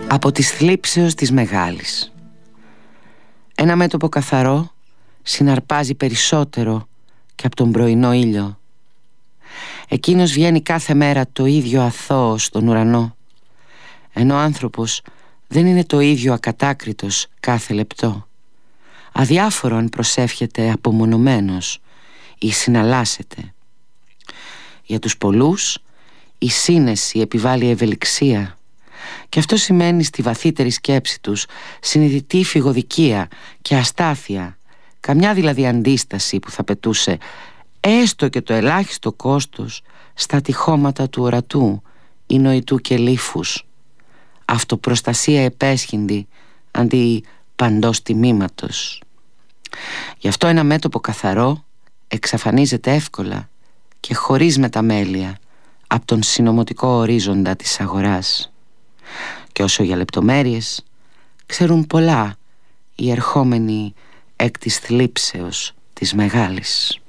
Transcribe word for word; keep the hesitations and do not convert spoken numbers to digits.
Από της θλίψεως της μεγάλης. Ένα μέτωπο καθαρό συναρπάζει περισσότερο και από τον πρωινό ήλιο. Εκείνος βγαίνει κάθε μέρα το ίδιο αθώος στον ουρανό, ενώ ο άνθρωπος δεν είναι το ίδιο ακατάκριτος κάθε λεπτό, αδιάφορο αν προσεύχεται απομονωμένος ή συναλλάσσεται. Για τους πολλούς η σύνεση επιβάλλει ευελιξία, και αυτό σημαίνει στη βαθύτερη σκέψη τους συνειδητή φυγοδικία και αστάθεια, καμιά δηλαδή αντίσταση που θα πετούσε έστω και το ελάχιστο κόστος στα τυχώματα του ορατού ή νοητού και λήφους, αυτοπροστασία επέσχυντη αντί παντός τιμήματος. Γι' αυτό ένα μέτωπο καθαρό εξαφανίζεται εύκολα και χωρίς μεταμέλεια από τον συνωμοτικό ορίζοντα της αγοράς. Και όσο για λεπτομέρειες, ξέρουν πολλά οι ερχόμενοι εκ της θλίψεως της μεγάλης.